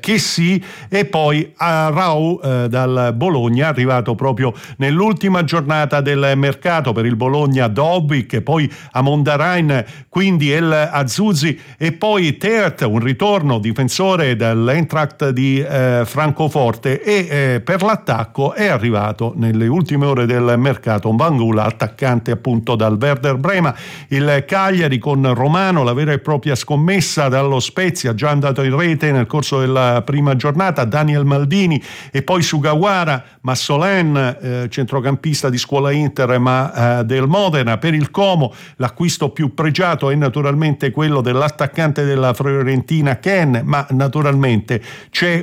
Chessy, e poi Arau dal Bologna, arrivato proprio nell'ultima giornata del mercato. Per il Bologna Dobbik, poi Amondarain, quindi El Azzuzzi, e poi Teert, un ritorno difensore dall'Eintracht di Francoforte, e per l'attacco è arrivato nelle ultime ore del mercato Bangula, attaccante appunto dal Werder Brema. Il Cagliari con Romano, la vera e propria scommessa dallo Spezia, già andato in rete nel corso della prima giornata, Daniel Maldini, e poi Sugawara, Massolen, centrocampista di scuola Inter ma del Modena. Per il Como l'acquisto più pregiato è naturalmente quello dell'attaccante della Fiorentina Ken, ma naturalmente c'è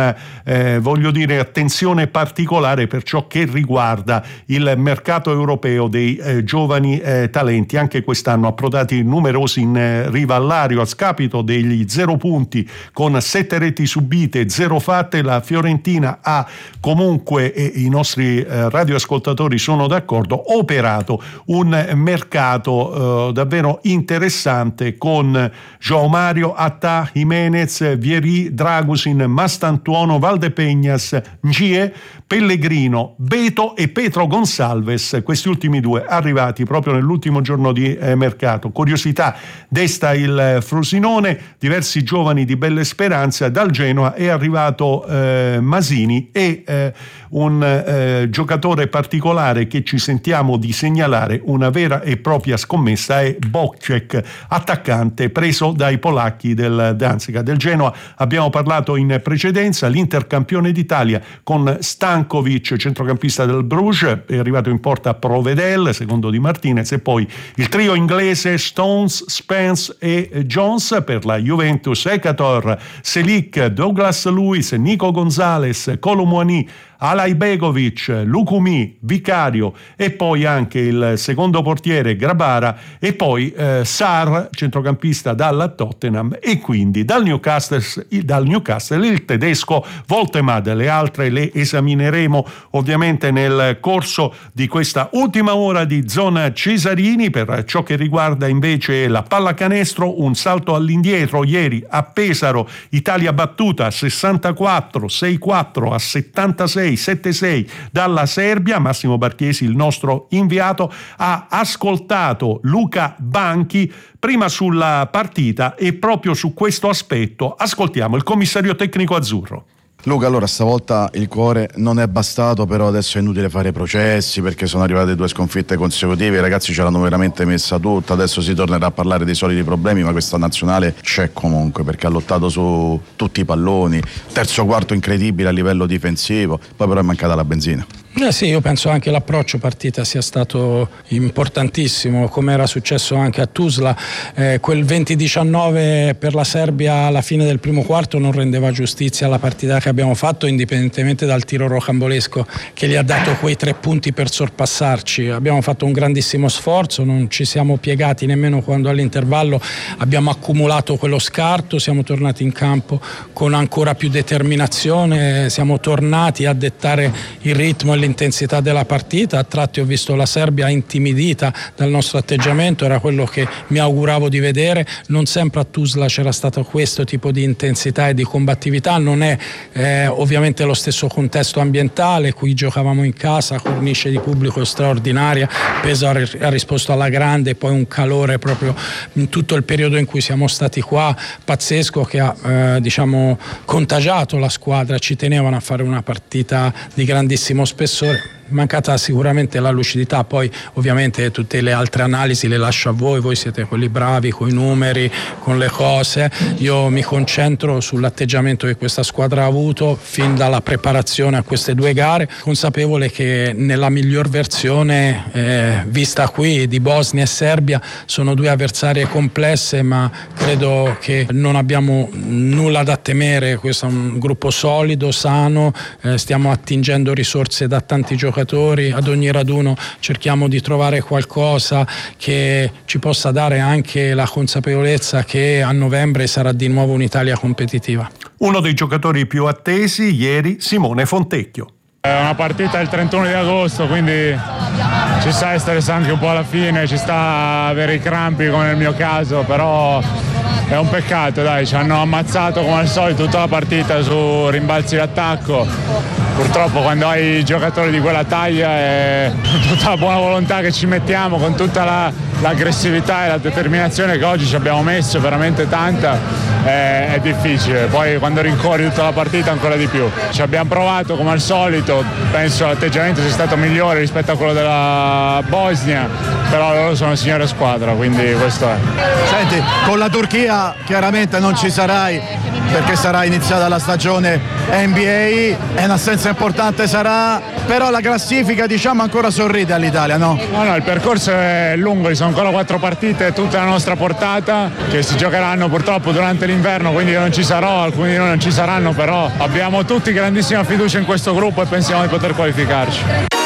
attenzione particolare per ciò che riguarda il mercato europeo dei giovani talenti. Anche quest'anno approdati numerosi in riva al Lario, a scapito degli 0 punti con 7 reti subite, 0 fatte. La Fiorentina ha comunque, e i nostri radioascoltatori sono d'accordo, operato un mercato davvero interessante con João Mario, Attà, Jimenez, Vieri, Dragusin, Mastantuono, Valdepeñas, Ngie, Pellegrino, Beto e Pedro Gonçalves, questi ultimi due arrivati proprio nell'ultimo giorno di mercato. Curiosità desta il Frosinone, diversi giovani di belle speranze. Dal Genoa è arrivato Masini, e un giocatore particolare che ci sentiamo di segnalare, una vera e propria scommessa, è Bocek, attaccante preso dai polacchi del Danzica. Del Genoa abbiamo parlato in precedenza, l'Inter campione d'Italia con Stankovic, centrocampista del Bruges, è arrivato in porta Provedel, secondo Di Martinez, e poi il trio inglese Stones, Spence e Jones. Per la Juventus Ekator, Selic, Douglas Luiz, Nico Gonzalez, Colomouani, Alay Begovic, Lukumi, Vicario, e poi anche il secondo portiere Grabara, e poi Sarr, centrocampista dalla Tottenham, e quindi dal Newcastle il tedesco Woltemade. Le altre le esamineremo ovviamente nel corso di questa ultima ora di Zona Cesarini. Per ciò che riguarda invece la pallacanestro, un salto all'indietro. Ieri a Pesaro Italia battuta 64-6-4 a 76-7-6 dalla Serbia. Massimo Barchiesi, il nostro inviato, ha ascoltato Luca Banchi prima sulla partita, e proprio su questo aspetto ascoltiamo il commissario tecnico azzurro. Luca, allora stavolta il cuore non è bastato, però adesso è inutile fare processi perché sono arrivate 2 sconfitte consecutive, i ragazzi ce l'hanno veramente messa tutta, adesso si tornerà a parlare dei soliti problemi, ma questa nazionale c'è comunque perché ha lottato su tutti i palloni, terzo quarto incredibile a livello difensivo, poi però è mancata la benzina. Sì, io penso anche l'approccio partita sia stato importantissimo, come era successo anche a Tuzla. Quel 20-19 per la Serbia alla fine del primo quarto non rendeva giustizia alla partita che abbiamo fatto, indipendentemente dal tiro rocambolesco che gli ha dato quei 3 punti per sorpassarci. Abbiamo fatto un grandissimo sforzo, non ci siamo piegati nemmeno quando all'intervallo abbiamo accumulato quello scarto, siamo tornati in campo con ancora più determinazione, siamo tornati a dettare il ritmo e l'intensità della partita. A tratti ho visto la Serbia intimidita dal nostro atteggiamento, era quello che mi auguravo di vedere. Non sempre a Tuzla c'era stato questo tipo di intensità e di combattività, non è ovviamente lo stesso contesto ambientale, qui giocavamo in casa, cornice di pubblico straordinaria, Pesaro ha risposto alla grande, poi un calore proprio in tutto il periodo in cui siamo stati qua pazzesco, che ha contagiato la squadra. Ci tenevano a fare una partita di grandissimo spessore. Mancata sicuramente la lucidità, poi ovviamente tutte le altre analisi le lascio a voi siete quelli bravi con i numeri, con le cose. Io mi concentro sull'atteggiamento che questa squadra ha avuto fin dalla preparazione a queste 2 gare, consapevole che nella miglior versione vista qui di Bosnia e Serbia sono 2 avversarie complesse, ma credo che non abbiamo nulla da temere. Questo è un gruppo solido, sano, stiamo attingendo risorse da tanti giocatori, ad ogni raduno cerchiamo di trovare qualcosa che ci possa dare anche la consapevolezza che a novembre sarà di nuovo un'Italia competitiva. Uno dei giocatori più attesi ieri, Simone Fontecchio. È una partita il 31 di agosto, quindi ci sta essere anche un po' alla fine, ci sta avere i crampi come nel mio caso, però è un peccato, dai, ci hanno ammazzato come al solito tutta la partita su rimbalzi d'attacco. Purtroppo quando hai giocatori di quella taglia e tutta la buona volontà che ci mettiamo, con tutta l'aggressività e la determinazione che oggi ci abbiamo messo, veramente tanta, è difficile. Poi quando rincorri tutta la partita ancora di più. Ci abbiamo provato come al solito, penso l'atteggiamento sia stato migliore rispetto a quello della Bosnia, però loro sono signore squadra, quindi questo è. Senti, con la Turchia chiaramente non ci sarai perché sarà iniziata la stagione NBA, è un'assenza importante sarà, però la classifica diciamo ancora sorride all'Italia, no? No, il percorso è lungo, ci sono ancora 4 partite tutte alla nostra portata che si giocheranno purtroppo durante l'inverno, quindi io non ci sarò, alcuni di noi non ci saranno, però abbiamo tutti grandissima fiducia in questo gruppo e pensiamo di poter qualificarci.